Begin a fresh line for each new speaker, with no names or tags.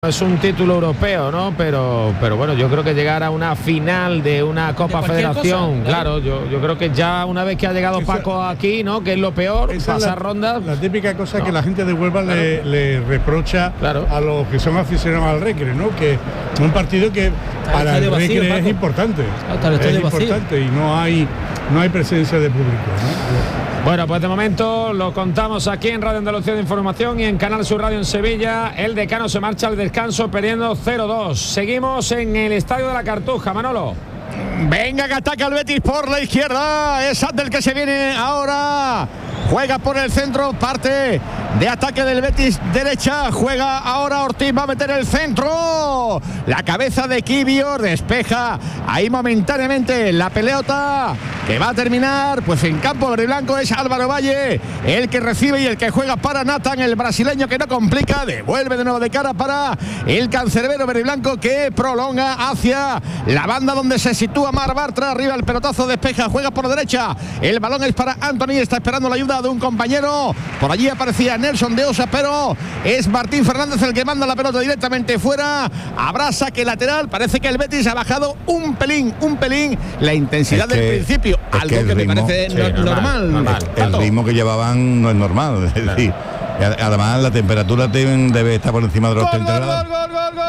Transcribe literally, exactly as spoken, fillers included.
Es un título europeo, ¿no? Pero, pero bueno, yo creo que llegar a una final de una Copa Federación, cosa, claro, yo, yo creo que ya una vez que ha llegado esa, Paco aquí, ¿no? Que es lo peor, pasar rondas.
La típica cosa no. que la gente de Huelva claro. le, le reprocha claro. a los que son aficionados al Recre, ¿no? Que un partido que para el Recre vacío, es importante, es importante vacío. y no hay no hay presencia de público, ¿no?
Bueno, pues de momento lo contamos aquí en Radio Andalucía de Información y en Canal Sur Radio en Sevilla. El Decano se marcha al descanso perdiendo cero dos. Seguimos en el Estadio de la Cartuja, Manolo.
Venga, que ataca el Betis por la izquierda. Es Abdel que se viene ahora. Juega por el centro, parte de ataque del Betis derecha. Juega ahora Ortiz, va a meter el centro. La cabeza de Kivior despeja ahí momentáneamente la pelota que va a terminar pues en campo verde y blanco. Es Álvaro Valle el que recibe y el que juega para Nathan, el brasileño que no complica. Devuelve de nuevo de cara para el cancerbero verde y blanco que prolonga hacia la banda donde se sitúa Mar Bartra. Arriba el pelotazo, despeja, juega por derecha. El balón es para Anthony, está esperando la ayuda de un compañero. Por allí aparecía Nelson de Osa, pero es Martín Fernández el que manda la pelota directamente fuera. Habrá saque lateral. Parece que el Betis ha bajado un pelín, un pelín la intensidad
es que,
del principio. Algo que,
que ritmo,
me parece
sí,
no, normal. normal, normal.
El, el ritmo que llevaban no es normal. Es decir, además la temperatura debe, debe estar por encima de los treinta grados.